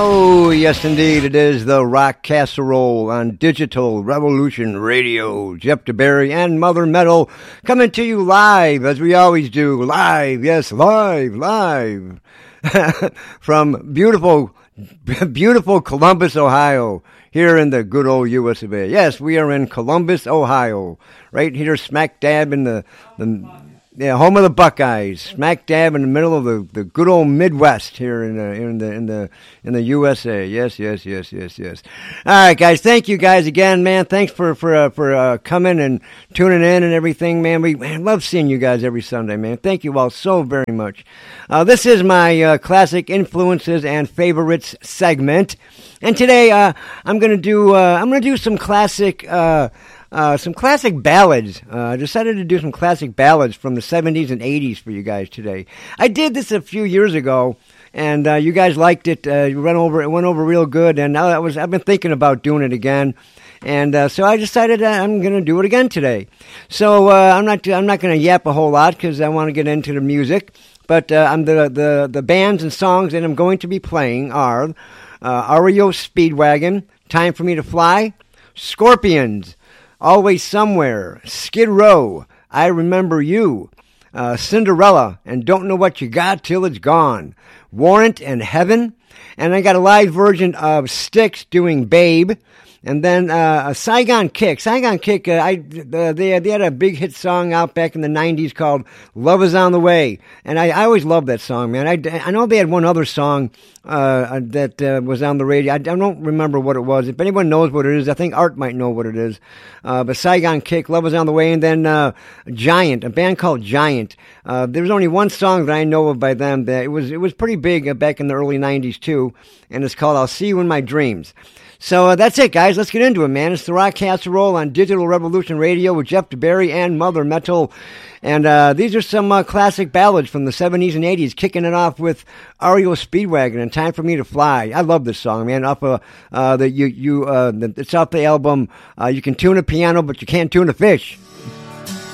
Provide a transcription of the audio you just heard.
Oh, yes, indeed. It is the Rock Casserole on Digital Revolution Radio. Jeff DeBerry and Mother Metal coming to you live, as we always do. Live, yes, live. From beautiful Columbus, Ohio, here in the good old US of A. Yes, we are in Columbus, Ohio, right here smack dab in the home of the Buckeyes, smack dab in the middle of the good old Midwest here in the USA. Yes. All right, guys. Thank you guys again, man. Thanks for coming and tuning in and everything, man. We love seeing you guys every Sunday, man. Thank you all so very much. This is my classic influences and favorites segment, and today I'm gonna do some classic. Some classic ballads. I decided to do some classic ballads from the 70s and 80s for you guys today. I did this a few years ago, and you guys liked it. It went over real good, and I've been thinking about doing it again. And so I decided I'm going to do it again today. So I'm not going to yap a whole lot because I want to get into the music. But the bands and songs that I'm going to be playing are REO Speedwagon, Time for Me to Fly, Scorpions, Always Somewhere, Skid Row, I Remember You, Cinderella, and Don't Know What You Got Till It's Gone, Warrant and Heaven, and I got a live version of Styx doing Babe, and then a Saigon Kick. Saigon Kick, they had a big hit song out back in the 90s called Love Is On The Way, and I always loved that song, man. I know they had one other song that was on the radio. I don't remember what it was. If anyone knows what it is, I think Art might know what it is. But Saigon Kick, Love Is On The Way, and then Giant, a band called Giant. There was only one song that I know of by them that it was pretty big back in the early 90s too, and it's called I'll See You in My Dreams. So that's it, guys. Let's get into it, man. It's the Rock Casserole on Digital Revolution Radio with Jeff DeBerry and Mother Metal. And these are some classic ballads from the 70s and 80s, kicking it off with REO Speedwagon and Time for Me to Fly. I love this song, man. Off of it's off the album You Can Tune a Piano, but You Can't Tune a Fish.